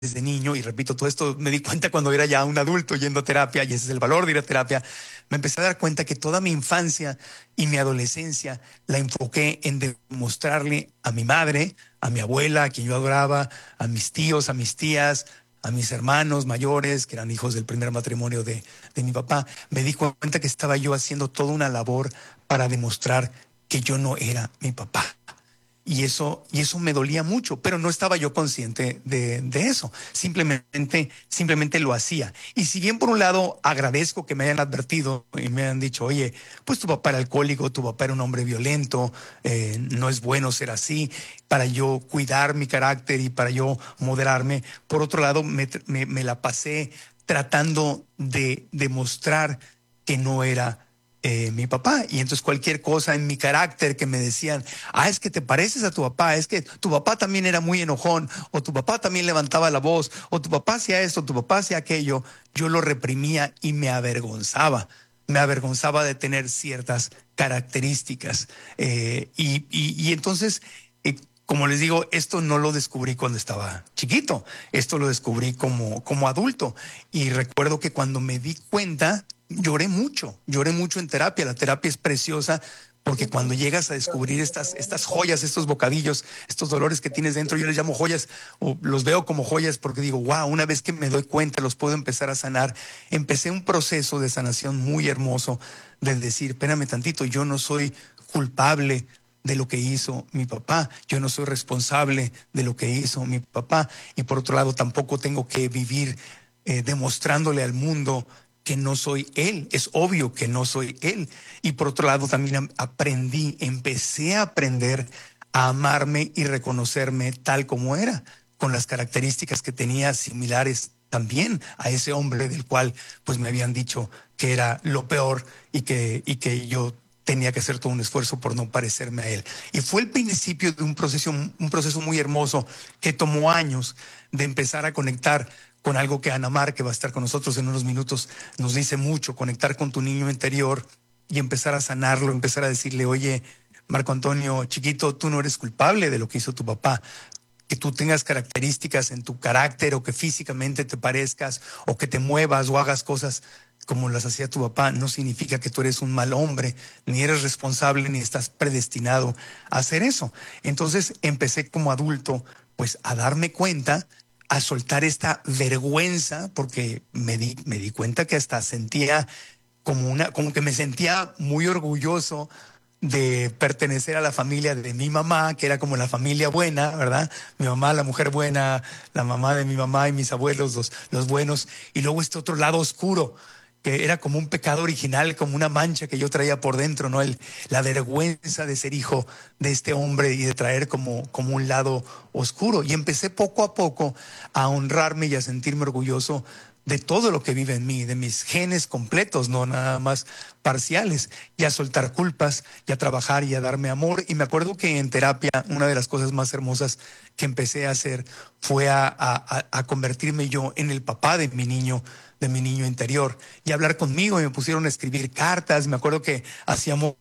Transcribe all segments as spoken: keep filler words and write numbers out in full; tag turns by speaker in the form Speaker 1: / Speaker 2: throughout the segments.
Speaker 1: desde niño, y repito, todo esto me di cuenta cuando era ya un adulto yendo a terapia, y ese es el valor de ir a terapia. Me empecé a dar cuenta que toda mi infancia y mi adolescencia la enfoqué en demostrarle a mi madre, a mi abuela, a quien yo adoraba, a mis tíos, a mis tías, a mis hermanos mayores, que eran hijos del primer matrimonio de, de mi papá. Me di cuenta que estaba yo haciendo toda una labor para demostrar que yo no era mi papá. Y eso, y eso me dolía mucho, pero no estaba yo consciente de, de eso. Simplemente, simplemente lo hacía. Y si bien por un lado agradezco que me hayan advertido y me hayan dicho, oye, pues tu papá era alcohólico, tu papá era un hombre violento, eh, no es bueno ser así, para yo cuidar mi carácter y para yo moderarme. Por otro lado, me, me, me la pasé tratando de demostrar que no era eh, mi papá. Y entonces cualquier cosa en mi carácter que me decían, ah, es que te pareces a tu papá, es que tu papá también era muy enojón, o tu papá también levantaba la voz, o tu papá hacía esto, tu papá hacía aquello, yo lo reprimía y me avergonzaba. Me avergonzaba de tener ciertas características. Eh, y, y, y entonces, eh, como les digo, esto no lo descubrí cuando estaba chiquito, esto lo descubrí como, como adulto. Y recuerdo que cuando me di cuenta, lloré mucho, lloré mucho en terapia. La terapia es preciosa porque cuando llegas a descubrir estas, estas joyas, estos bocadillos, estos dolores que tienes dentro, yo les llamo joyas o los veo como joyas porque digo, wow, una vez que me doy cuenta los puedo empezar a sanar. Empecé un proceso de sanación muy hermoso del decir, espérame tantito, yo no soy culpable de lo que hizo mi papá, yo no soy responsable de lo que hizo mi papá, y por otro lado tampoco tengo que vivir eh, demostrándole al mundo que no soy él. Es obvio que no soy él. Y por otro lado también aprendí, empecé a aprender a amarme y reconocerme tal como era, con las características que tenía similares también a ese hombre del cual pues me habían dicho que era lo peor y que, y que yo tenía que hacer todo un esfuerzo por no parecerme a él. Y fue el principio de un proceso, un proceso muy hermoso que tomó años de empezar a conectar con algo que Ana Mar, que va a estar con nosotros en unos minutos, nos dice mucho, conectar con tu niño interior y empezar a sanarlo, empezar a decirle, oye, Marco Antonio, chiquito, tú no eres culpable de lo que hizo tu papá. Que tú tengas características en tu carácter o que físicamente te parezcas o que te muevas o hagas cosas como las hacía tu papá, no significa que tú eres un mal hombre, ni eres responsable, ni estás predestinado a hacer eso. Entonces empecé como adulto pues a darme cuenta, a soltar esta vergüenza, porque me di, me di cuenta que hasta sentía como una, como que me sentía muy orgulloso de pertenecer a la familia de mi mamá, que era como la familia buena, ¿verdad? Mi mamá, la mujer buena, la mamá de mi mamá y mis abuelos, los, los buenos, y luego este otro lado oscuro, que era como un pecado original, como una mancha que yo traía por dentro, ¿no? El, la vergüenza de ser hijo de este hombre y de traer como, como un lado oscuro. Y empecé poco a poco a honrarme y a sentirme orgulloso de todo lo que vive en mí, de mis genes completos, no nada más parciales, y a soltar culpas, y a trabajar y a darme amor. Y me acuerdo que en terapia una de las cosas más hermosas que empecé a hacer fue a, a, a convertirme yo en el papá de mi niño, de mi niño interior, y hablar conmigo, y me pusieron a escribir cartas. Me acuerdo que hacíamos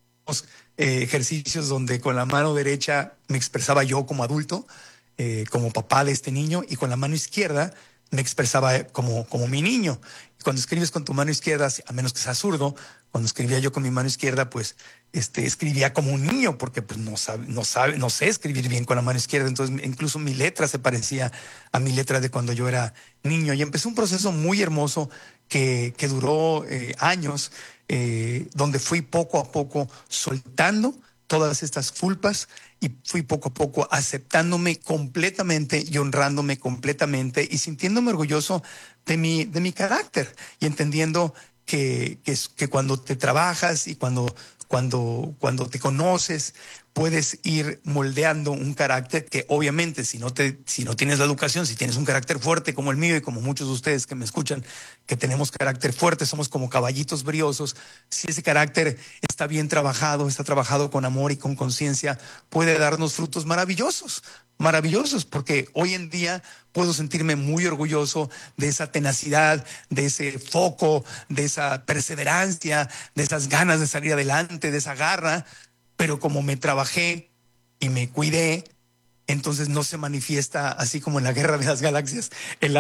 Speaker 1: eh, ejercicios donde con la mano derecha me expresaba yo como adulto, eh, como papá de este niño, y con la mano izquierda me expresaba como, como mi niño. Y cuando escribes con tu mano izquierda, a menos que seas zurdo, cuando escribía yo con mi mano izquierda, pues este, escribía como un niño, porque pues, no, sabe, no, sabe, no sé escribir bien con la mano izquierda. Entonces, incluso mi letra se parecía a mi letra de cuando yo era niño. Y empezó un proceso muy hermoso que, que duró eh, años, eh, donde fui poco a poco soltando todas estas culpas y fui poco a poco aceptándome completamente y honrándome completamente y sintiéndome orgulloso de mi, de mi carácter y entendiendo que, que, que cuando te trabajas y cuando, cuando, cuando te conoces, puedes ir moldeando un carácter que obviamente si no, te, si no tienes la educación, si tienes un carácter fuerte como el mío y como muchos de ustedes que me escuchan, que tenemos carácter fuerte, somos como caballitos briosos, si ese carácter está bien trabajado, está trabajado con amor y con conciencia, puede darnos frutos maravillosos, maravillosos, porque hoy en día puedo sentirme muy orgulloso de esa tenacidad, de ese foco, de esa perseverancia, de esas ganas de salir adelante, de esa garra, pero como me trabajé y me cuidé, entonces no se manifiesta así como en la Guerra de las Galaxias el